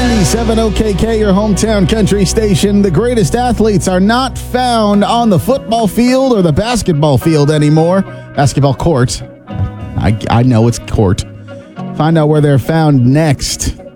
97 OKK, your hometown country station. The greatest athletes are not found on the football field or the basketball field anymore. Basketball court. I know it's court. Find out where they're found next.